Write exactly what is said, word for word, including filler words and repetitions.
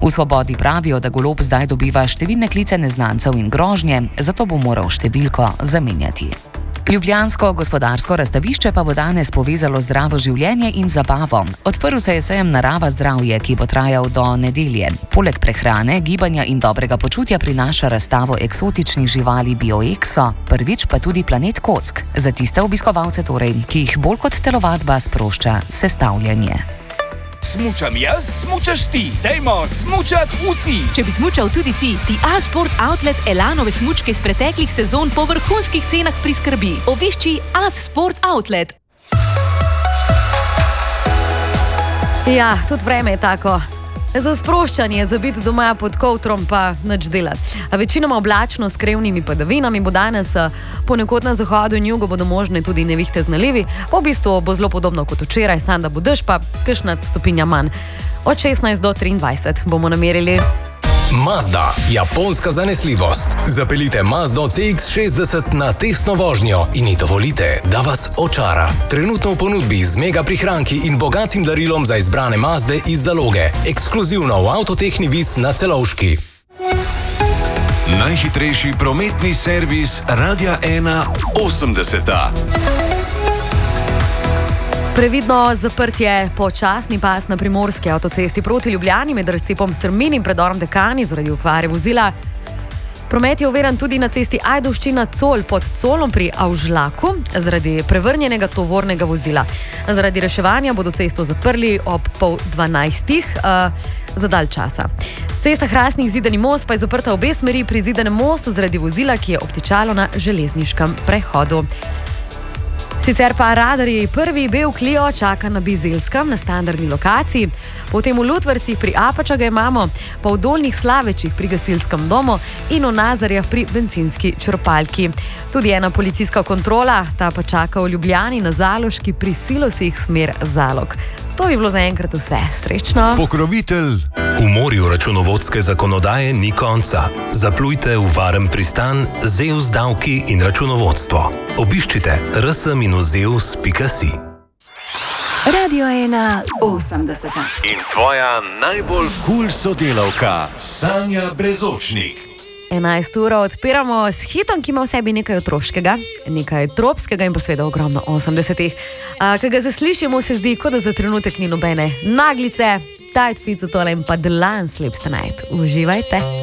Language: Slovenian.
V Svobodi pravijo, da Golob zdaj dobiva številne klice neznancev in grožnje, zato bo moral številko zamenjati. Ljubljansko gospodarsko razstavišče pa bo danes povezalo zdravo življenje in zabavo. Odprl se je sejem Narava zdravje, ki bo trajal do nedelje. Poleg prehrane, gibanja in dobrega počutja prinaša razstavo eksotičnih živali BioExo, prvič pa tudi Planet kock. Za tiste obiskovalce torej, ki jih bolj kot telovadba sprošča sestavljanje. Smučam jaz, smučaš ti. Dajmo smučat vsi. Če bi smučal tudi ti, ti A-Sport Outlet Elanove smučke iz preteklih sezon po vrhunskih cenah priskrbi. Obišči A-Sport Outlet. Ja, tudi vreme je tako. Za sproščanje, za biti doma pod kovtrom pa nič delati. A večinoma oblačno s krevnimi padavinami bo danes, ponekod na zahodu in jugu bodo možne tudi nevihte z nalivi. Po bistvu bo zelo podobno kot včeraj, samo da bo dež pa kakšna stopinja manj. Od šestnajst do triindvajset bomo namerili. Mazda, japonska zanesljivost. Zapeljite Mazdo C X šestdeset na testno vožnjo in ji dovolite, da vas očara. Trenutno v ponudbi z mega prihranki in bogatim darilom za izbrane Mazde iz zaloge. Ekskluzivno v Avtotehni Vis na Celovški. Najhitrejši prometni servis Radia ena osemdeseta. Previdno zaprtje počasni pas na primorski avtocesti proti Ljubljani med razcepom Strmin in predorom Dekani zaradi okvare vozila. Promet je oviran tudi na cesti Ajdovščina-Col pod Colom pri Avžlaku zaradi prevrnjenega tovornega vozila. Zaradi reševanja bodo cesto zaprli ob pol dvanajstih uh, za dalj časa. Cesta Hrastnik-Zidani most pa je zaprta obe smeri pri Zidanem mostu zaradi vozila, ki je obtičalo na železniškem prehodu. Sicer pa radarji prvi bel Clio čaka na Bizelskem, na standardni lokaciji, potem v Lutvrcih pri Apača ga imamo, pa v Dolnjih Slavečih pri gasilskem domu in v Nazarjah pri bencinski črpalki. Tudi ena policijska kontrola, ta pa čaka v Ljubljani na Zaloški pri Silosih smer Zalog. To bi bilo zaenkrat vse. Srečno! Pokrovitelj. V morju računovodske zakonodaje ni konca. Zaplujte v varen pristan Zeus davki in računovodstvo. Obiščite r s minus zeus pika si. Radio ena osemdeseta. In tvoja najbolj kul sodelavka, Sanja Brezočnik. enajsto uro odpiramo s hitom, ki ima v sebi nekaj otroškega, nekaj tropskega in pa seveda ogromno osemdesetih. Ko ga zaslišimo, se zdi, kot da za trenutek ni nobene naglice, tight fit za tole in pa dlan sleep tonight. Uživajte!